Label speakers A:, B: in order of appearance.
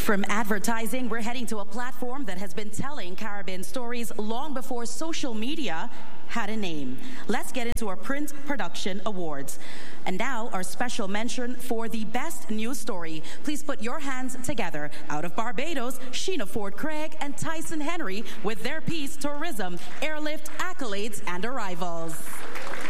A: From advertising, we're heading to a platform that has been telling Caribbean stories long before social media had a name. Let's get into our Print Production Awards. And now, our special mention for the best news story. Please put your hands together. Out of Barbados, Sheena Ford Craig and Tyson Henry with their piece, Tourism, Airlift, Accolades, and Arrivals.